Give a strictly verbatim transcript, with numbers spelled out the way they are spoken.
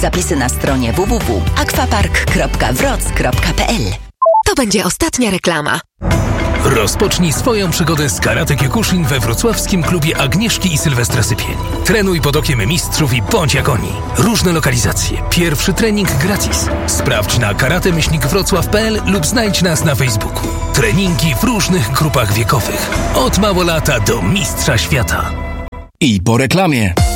Zapisy na stronie w w w kropka aquapark kropka wroc kropka p l. To będzie ostatnia reklama. Rozpocznij swoją przygodę z Karate Kyokushin we wrocławskim klubie Agnieszki i Sylwestra Sypień. Trenuj pod okiem mistrzów i bądź jak oni. Różne lokalizacje. Pierwszy trening gratis. Sprawdź na karate myślnik wrocław kropka p l lub znajdź nas na Facebooku. Treningi w różnych grupach wiekowych. Od małolata do mistrza świata. I po reklamie.